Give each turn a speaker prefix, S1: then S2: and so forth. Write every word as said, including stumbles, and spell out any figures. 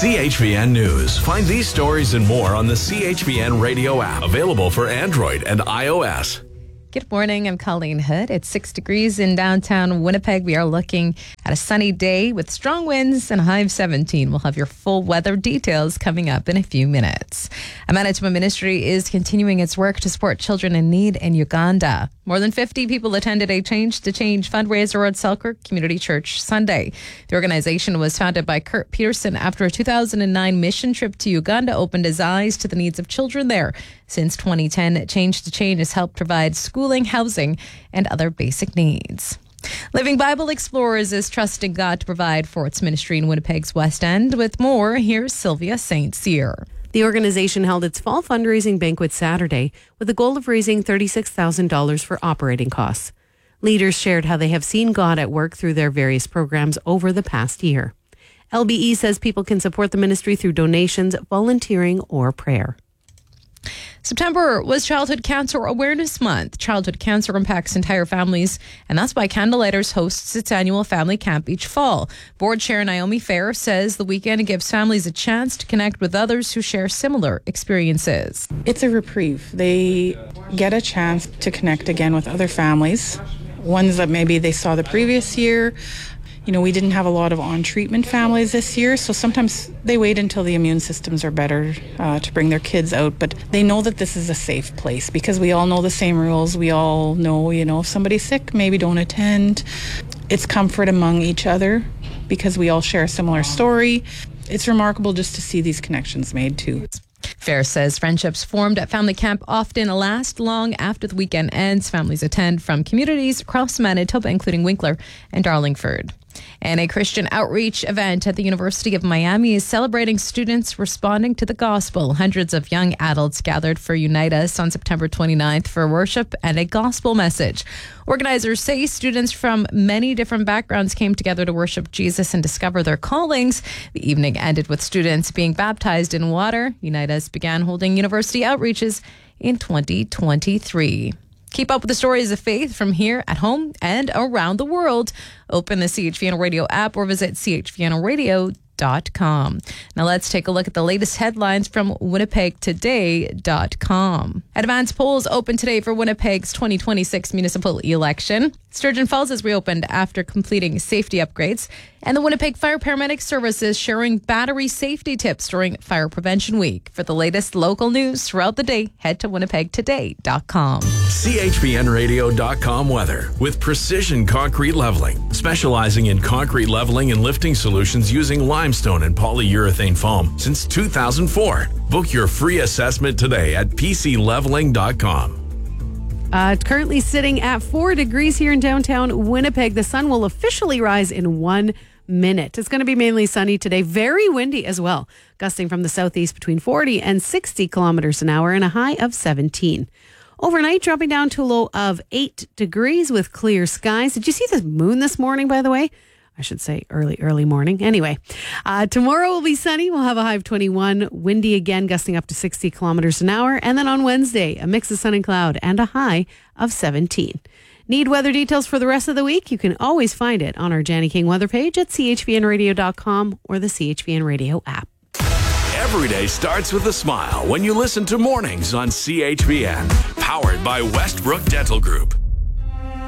S1: C H V N News. Find these stories and more on the C H V N radio app, available for Android and iOS.
S2: Good morning. I'm Colleen Hood. It's six degrees in downtown Winnipeg. We are looking at a sunny day with strong winds and a high of seventeen. We'll have your full weather details coming up in a few minutes. A Manitoba Ministry is continuing its work to support children in need in Uganda. More than fifty people attended a Change to Change fundraiser at Selkirk Community Church Sunday. The organization was founded by Kurt Peterson after a two thousand nine mission trip to Uganda opened his eyes to the needs of children there. Since twenty ten, Change to Change has helped provide schooling, housing, and other basic needs. Living Bible Explorers is trusting God to provide for its ministry in Winnipeg's West End. With more, here's Sylvia Saint Cyr.
S3: The organization held its fall fundraising banquet Saturday with the goal of raising thirty-six thousand dollars for operating costs. Leaders shared how they have seen God at work through their various programs over the past year. L B E says people can support the ministry through donations, volunteering, or prayer.
S2: September was Childhood Cancer Awareness Month. Childhood cancer impacts entire families, and that's why Candlelighters hosts its annual family camp each fall. Board Chair Naomi Fair says the weekend gives families a chance to connect with others who share similar experiences.
S4: It's a reprieve. They get a chance to connect again with other families, ones that maybe they saw the previous year. You know, we didn't have a lot of on-treatment families this year, so sometimes they wait until the immune systems are better uh, to bring their kids out. But they know that this is a safe place because we all know the same rules. We all know, you know, if somebody's sick, maybe don't attend. It's comfort among each other because we all share a similar story. It's remarkable just to see these connections made too.
S2: Fair says friendships formed at family camp often last long after the weekend ends. Families attend from communities across Manitoba, including Winkler and Darlingford. And a Christian outreach event at the University of Miami is celebrating students responding to the gospel. Hundreds of young adults gathered for Unite Us on September twenty-ninth for worship and a gospel message. Organizers say students from many different backgrounds came together to worship Jesus and discover their callings. The evening ended with students being baptized in water. Unite Us began holding university outreaches in twenty twenty-three. Keep up with the stories of faith from here at home and around the world. Open the C H V N Radio app or visit c h v n radio dot com. Now let's take a look at the latest headlines from winnipeg today dot com. Advanced polls open today for Winnipeg's twenty twenty-six municipal election. Sturgeon Falls is reopened after completing safety upgrades. And the Winnipeg Fire Paramedic Services sharing battery safety tips during Fire Prevention Week. For the latest local news throughout the day, head to winnipeg today dot com.
S1: C H V N radio dot com weather with Precision Concrete Leveling, specializing in concrete leveling and lifting solutions using limestone and polyurethane foam since two thousand four. Book your free assessment today at p c leveling dot com.
S3: Uh, currently sitting at four degrees here in downtown Winnipeg. The sun will officially rise in one minute. It's going to be mainly sunny today. Very windy as well. Gusting from the southeast between forty and sixty kilometers an hour and a high of seventeen. Overnight, dropping down to a low of eight degrees with clear skies. Did you see the moon this morning, by the way? I should say early, early morning. Anyway, uh, tomorrow will be sunny. We'll have a high of twenty-one. Windy again, gusting up to sixty kilometers an hour. And then on Wednesday, a mix of sun and cloud and a high of seventeen. Need weather details for the rest of the week? You can always find it on our Janny King weather page at c h v n radio dot com or the C H V N Radio app.
S1: Every day starts with a smile when you listen to Mornings on C H V N. Powered by Westbrook Dental Group.